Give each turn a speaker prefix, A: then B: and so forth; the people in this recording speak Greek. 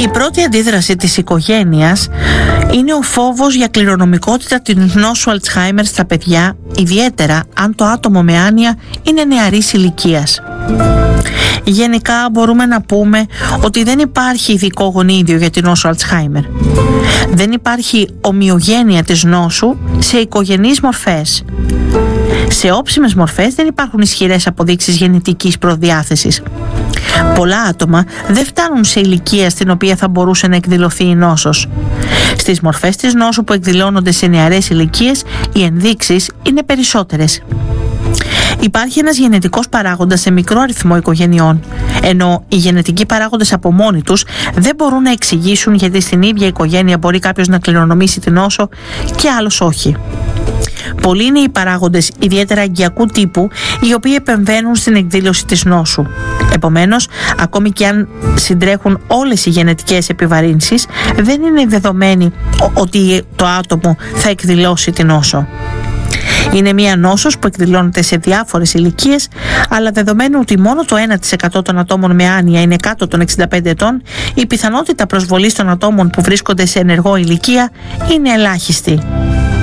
A: Η πρώτη αντίδραση της οικογένειας είναι ο φόβος για κληρονομικότητα της νόσου Αλτσχάιμερ στα παιδιά, ιδιαίτερα αν το άτομο με άνοια είναι νεαρής ηλικίας. Γενικά μπορούμε να πούμε ότι δεν υπάρχει ειδικό γονίδιο για την νόσο Αλτσχάιμερ. Δεν υπάρχει ομοιογένεια της νόσου σε οικογενείς μορφές. Σε όψιμες μορφές δεν υπάρχουν ισχυρές αποδείξεις γενετικής προδιάθεσης. Πολλά άτομα δεν φτάνουν σε ηλικία στην οποία θα μπορούσε να εκδηλωθεί η νόσος. Στις μορφές της νόσου που εκδηλώνονται σε νεαρές ηλικίες, οι ενδείξεις είναι περισσότερες. Υπάρχει ένας γενετικός παράγοντας σε μικρό αριθμό οικογενειών, ενώ οι γενετικοί παράγοντες από μόνοι τους δεν μπορούν να εξηγήσουν γιατί στην ίδια οικογένεια μπορεί κάποιος να κληρονομήσει την νόσο και άλλος όχι. Πολλοί είναι οι παράγοντες, ιδιαίτερα αγκιακού τύπου, οι οποίοι επεμβαίνουν στην εκδήλωση της νόσου. Επομένως, ακόμη και αν συντρέχουν όλες οι γενετικές επιβαρύνσεις, δεν είναι δεδομένη ότι το άτομο θα εκδηλώσει την νόσο. Είναι μια νόσος που εκδηλώνεται σε διάφορες ηλικίες, αλλά δεδομένου ότι μόνο το 1% των ατόμων με άνοια είναι κάτω των 65 ετών, η πιθανότητα προσβολής των ατόμων που βρίσκονται σε ενεργό ηλικία είναι ελάχιστη.